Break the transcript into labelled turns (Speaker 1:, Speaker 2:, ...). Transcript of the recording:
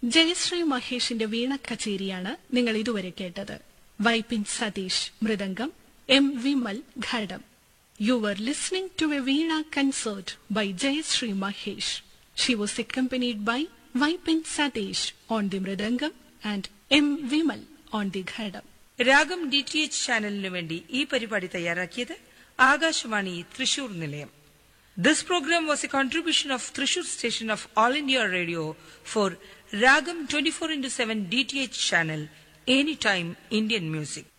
Speaker 1: ജയശ്രീ മഹേഷിന്റെ വീണ കച്ചേരിയാണ് നിങ്ങൾ ഇതുവരെ കേട്ടത്. Vypin Satheesh mridangam, M Vimal ghatam. You were listening to a Veena concert by Jayashree Mahesh. She was accompanied by Vaipin Satish on the Mridangam and M. Vimal on the Ghadam.
Speaker 2: രാഗം DTH ചാനലിനു വേണ്ടി ഈ പരിപാടി തയ്യാറാക്കിയത് ആകാശവാണി തൃശൂർ നിലയം. This program was a contribution of Thrissur station of All India Radio for Ragam 24/7 DTH channel, anytime Indian music.